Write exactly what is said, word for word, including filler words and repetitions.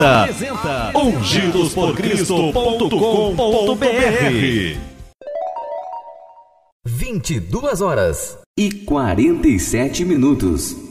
Apresenta ungidos por cristo ponto com ponto b r. vinte e duas horas e quarenta e sete minutos.